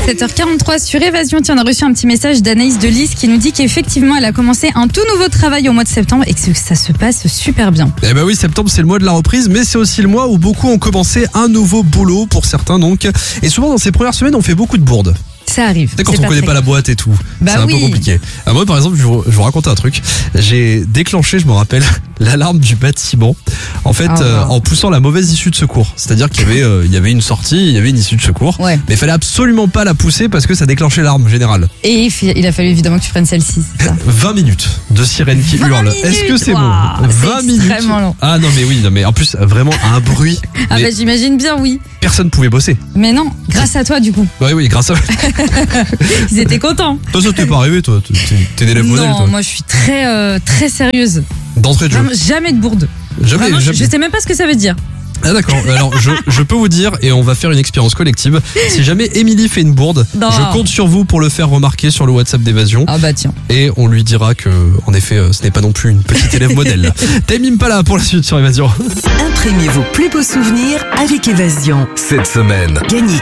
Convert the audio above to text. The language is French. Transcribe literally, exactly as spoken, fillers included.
sept heures quarante-trois sur Évasion. Tiens, on a reçu un petit message d'Anaïs de Lys qui nous dit qu'effectivement elle a commencé un tout nouveau travail au mois de septembre et que ça se passe super bien. Eh ben oui, septembre c'est le mois de la reprise, mais c'est aussi le mois où beaucoup ont commencé un nouveau boulot pour certains donc. Et souvent dans ces premières semaines on fait beaucoup de bourdes. Ça arrive. C'est quand c'est on pas connaît très pas la grave. boîte et tout. Bah c'est un oui. peu compliqué. Ah, moi par exemple, je vous, je vous raconte un truc. J'ai déclenché, je me rappelle, l'alarme du bâtiment. En fait, Ah, euh, wow. en poussant la mauvaise issue de secours. C'est-à-dire qu'il y avait, euh, il y avait une sortie, il y avait une issue de secours. Ouais. Mais il fallait absolument pas la pousser parce que ça déclenchait l'alarme générale. Et il a fallu évidemment que tu prennes celle-ci. C'est ça. vingt minutes de sirène qui vingt hurle. minutes, Est-ce que c'est waouh, bon? c'est vingt minutes. extrêmement long. Ah non mais oui, non mais en plus vraiment un bruit. Ah mais bah j'imagine bien, oui. personne pouvait bosser. Mais non, grâce à toi du coup. Oui oui, grâce à Ils étaient contents. toi ça t'est pas arrivé toi. T'es t'es une élève modèle Non, toi. moi je suis très euh, très sérieuse. D'entrée de jeu. Vraiment, jamais de bourde. Jamais, Vraiment, je- jamais. Je sais même pas ce que ça veut dire. Ah d'accord, alors je, je peux vous dire, et on va faire une expérience collective, si jamais Émilie fait une bourde, Non. je compte sur vous pour le faire remarquer sur le WhatsApp d'Évasion, Ah bah tiens. et on lui dira que, en effet, euh, ce n'est pas non plus une petite élève modèle. Tame Impala pour la suite sur Évasion. Imprimez vos plus beaux souvenirs avec Évasion. Cette semaine, Gagnez